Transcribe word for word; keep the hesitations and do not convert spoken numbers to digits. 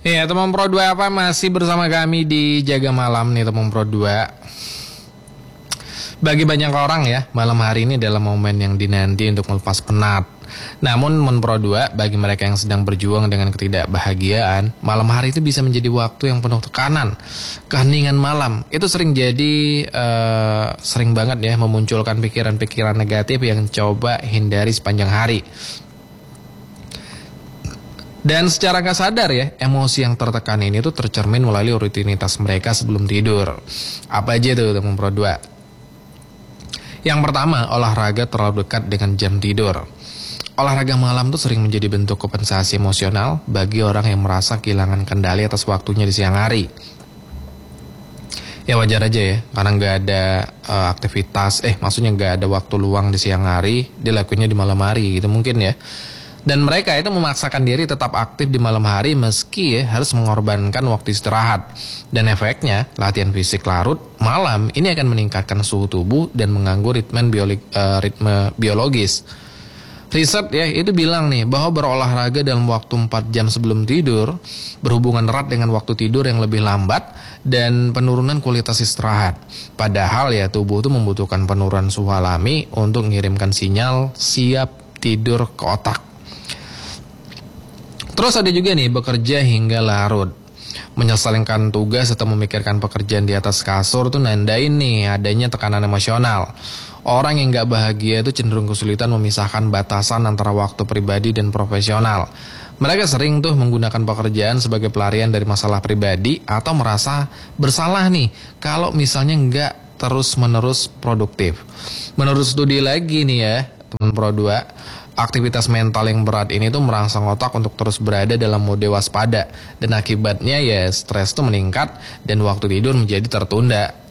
Iya, teman Pro dua apa masih bersama kami di Jaga Malam nih teman Pro dua. Bagi banyak orang ya, malam hari ini adalah momen yang dinanti untuk melepas penat. Namun teman Pro dua, bagi mereka yang sedang berjuang dengan ketidakbahagiaan, malam hari itu bisa menjadi waktu yang penuh tekanan. Keheningan malam itu sering jadi uh, sering banget ya memunculkan pikiran-pikiran negatif yang coba hindari sepanjang hari. Dan secara gak sadar ya, emosi yang tertekan ini tuh tercermin melalui rutinitas mereka sebelum tidur. Apa aja tuh teman Pro dua? Yang pertama, olahraga terlalu dekat dengan jam tidur. Olahraga malam tuh sering menjadi bentuk kompensasi emosional bagi orang yang merasa kehilangan kendali atas waktunya di siang hari. Ya wajar aja ya, karena gak ada uh, aktivitas, eh maksudnya gak ada waktu luang di siang hari, dilakuinnya di malam hari gitu mungkin ya. Dan mereka itu memaksakan diri tetap aktif di malam hari meski ya harus mengorbankan waktu istirahat. Dan efeknya, latihan fisik larut malam ini akan meningkatkan suhu tubuh dan mengganggu ritme, biolog, uh, ritme biologis. Riset ya itu bilang nih bahwa berolahraga dalam waktu empat jam sebelum tidur berhubungan erat dengan waktu tidur yang lebih lambat dan penurunan kualitas istirahat. Padahal ya tubuh itu membutuhkan penurunan suhu alami untuk mengirimkan sinyal siap tidur ke otak. Terus ada juga nih bekerja hingga larut, menyelesaikan tugas atau memikirkan pekerjaan di atas kasur tuh nandain nih adanya tekanan emosional. Orang yang gak bahagia itu cenderung kesulitan memisahkan batasan antara waktu pribadi dan profesional. Mereka sering tuh menggunakan pekerjaan sebagai pelarian dari masalah pribadi atau merasa bersalah nih kalau misalnya gak terus menerus produktif. Menurut studi lagi nih ya teman Pro dua, aktivitas mental yang berat ini tuh merangsang otak untuk terus berada dalam mode waspada. Dan akibatnya ya stres tuh meningkat dan waktu tidur menjadi tertunda.